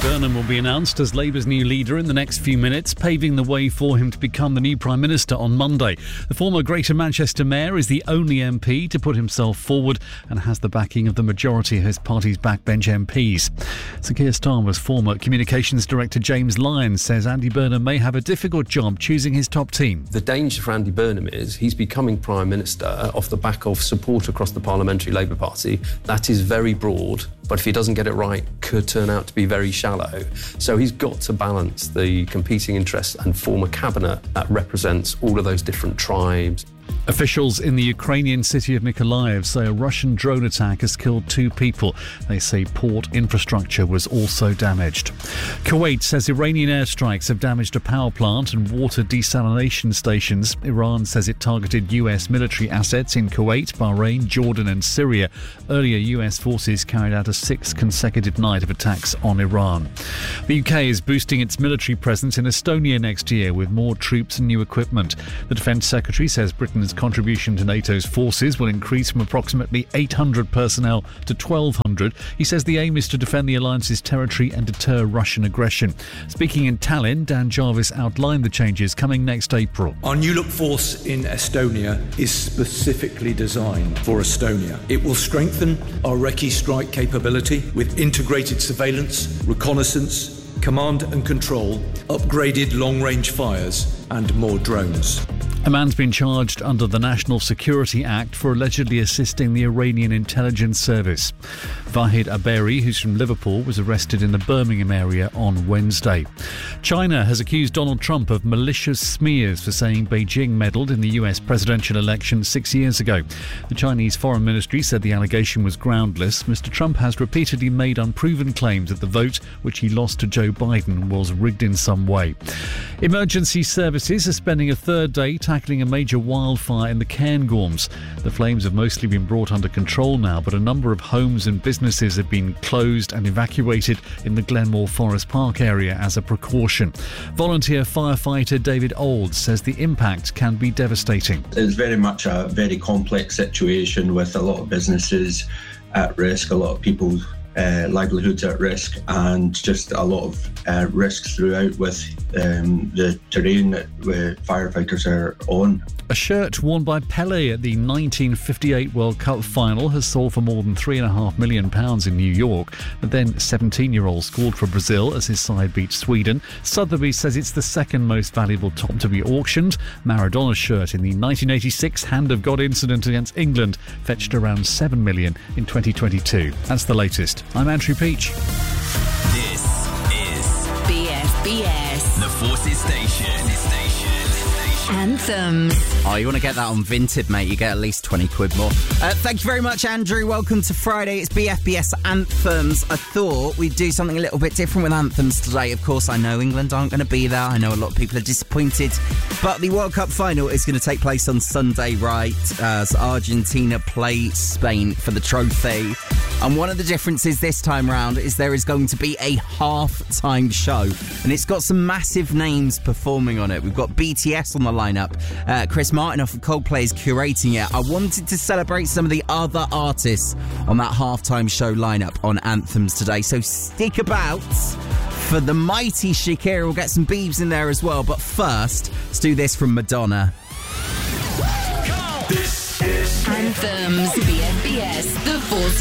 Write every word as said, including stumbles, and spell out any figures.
Burnham will be announced as Labour's new leader in the next few minutes, paving the way for him to become the new Prime Minister on Monday. The former Greater Manchester Mayor is the only M P to put himself forward and has the backing of the majority of his party's backbench M Ps. Sir Keir Starmer's former Communications Director James Lyons says Andy Burnham may have a difficult job choosing his top team. The danger for Andy Burnham is he's becoming Prime Minister off the back of support across the Parliamentary Labour Party. That is very broad, but if he doesn't get it right, could turn out to be very shallow. So he's got to balance the competing interests and form a cabinet that represents all of those different tribes. Officials in the Ukrainian city of Mykolaiv say a Russian drone attack has killed two people. They say port infrastructure was also damaged. Kuwait says Iranian airstrikes have damaged a power plant and water desalination stations. Iran says it targeted U S military assets in Kuwait, Bahrain, Jordan and Syria. Earlier, U S forces carried out a sixth consecutive night of attacks on Iran. The U K is boosting its military presence in Estonia next year with more troops and new equipment. The Defence Secretary says Britain's contribution to NATO's forces will increase from approximately eight hundred personnel to twelve hundred. He says the aim is to defend the alliance's territory and deter Russian aggression. Speaking in Tallinn, Dan Jarvis outlined the changes coming next April. Our new look force in Estonia is specifically designed for Estonia. It will strengthen our Recce strike capability with integrated surveillance, reconnaissance, command and control, upgraded long-range fires and more drones. A man's been charged under the National Security Act for allegedly assisting the Iranian intelligence service. Vahid Aberi, who's from Liverpool, was arrested in the Birmingham area on Wednesday. China has accused Donald Trump of malicious smears for saying Beijing meddled in the U S presidential election six years ago. The Chinese Foreign Ministry said the allegation was groundless. Mister Trump has repeatedly made unproven claims that the vote, which he lost to Joe Biden, was rigged in some way. Emergency services are spending a third day tackling a major wildfire in the Cairngorms. The flames have mostly been brought under control now, but a number of homes and businesses have been closed and evacuated in the Glenmore Forest Park area as a precaution. Volunteer firefighter David Olds says the impact can be devastating. It's very much a very complex situation with a lot of businesses at risk, a lot of people Uh, livelihoods at risk, and just a lot of uh, risks throughout with um, the terrain that uh, firefighters are on. A shirt worn by Pelé at the nineteen fifty-eight World Cup final has sold for more than three and a half million pounds in New York. The then seventeen-year-old scored for Brazil as his side beat Sweden. Sotheby's says it's the second most valuable top to be auctioned. Maradona's shirt in the nineteen eighty-six Hand of God incident against England fetched around seven million in twenty twenty-two. That's the latest. I'm Andrew Peach. This is B F B S, the Forces Station. Anthems. Oh, you want to get that on Vinted, mate? You get at least twenty quid more. Uh, thank you very much, Andrew. Welcome to Friday. It's B F B S Anthems. I thought we'd do something a little bit different with Anthems today. Of course, I know England aren't going to be there. I know a lot of people are disappointed. But the World Cup final is going to take place on Sunday, right? As Argentina play Spain for the trophy. And one of the differences this time round is there is going to be a half-time show. And it's got some massive names performing on it. We've got B T S on the lineup. Uh, Chris Martin of Coldplay is curating it. I wanted to celebrate some of the other artists on that half-time show lineup on Anthems today. So stick about for the mighty Shakira. We'll get some Biebs in there as well. But first, let's do this from Madonna. Anthems. B F B S, the forces